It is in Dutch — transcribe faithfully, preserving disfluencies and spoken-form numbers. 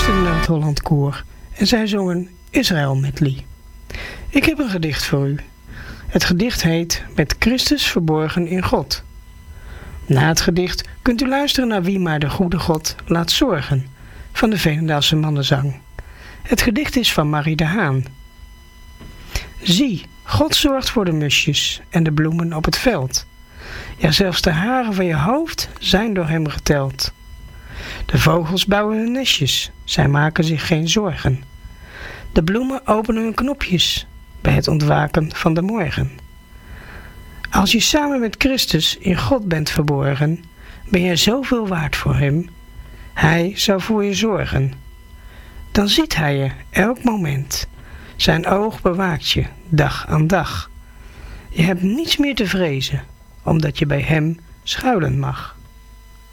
luisterde naar het Holland Koor en zij zongen Israël Medley. Ik heb een gedicht voor u. Het gedicht heet Met Christus verborgen in God. Na het gedicht kunt u luisteren naar Wie maar de goede God laat zorgen van de Veenendaalse Mannenzang. Het gedicht is van Marie de Haan. Zie, God zorgt voor de musjes en de bloemen op het veld. Ja, zelfs de haren van je hoofd zijn door hem geteld. De vogels bouwen hun nestjes, zij maken zich geen zorgen. De bloemen openen hun knopjes bij het ontwaken van de morgen. Als je samen met Christus in God bent verborgen, ben je zoveel waard voor hem. Hij zal voor je zorgen. Dan ziet hij je elk moment. Zijn oog bewaakt je dag aan dag. Je hebt niets meer te vrezen, omdat je bij hem schuilen mag.